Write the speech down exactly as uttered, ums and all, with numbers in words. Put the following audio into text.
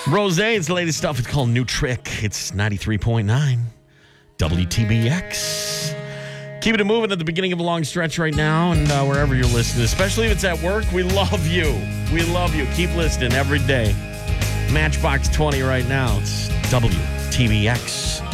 Rose, it's the latest stuff. It's called New Trick. It's ninety-three point nine W T B X. Keeping it moving at the beginning of a long stretch right now, and uh, wherever you're listening, especially if it's at work, we love you. We love you. Keep listening every day. Matchbox twenty right now. It's W T B X.